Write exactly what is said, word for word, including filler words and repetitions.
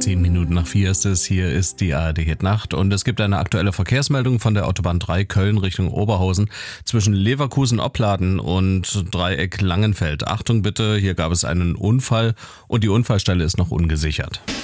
Zehn Minuten nach vier ist es, hier ist die A R D Hit Nacht und es gibt eine aktuelle Verkehrsmeldung von der Autobahn drei Köln Richtung Oberhausen zwischen Leverkusen-Opladen und Dreieck Langenfeld. Achtung bitte, hier gab es einen Unfall und die Unfallstelle ist noch ungesichert.